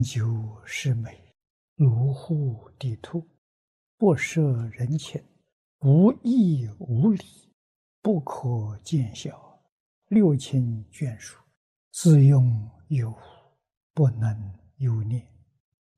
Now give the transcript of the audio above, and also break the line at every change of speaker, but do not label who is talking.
就是美，如护地兔，不摄人情，无义无礼，不可见小，六亲眷属，自用有无，不能忧念。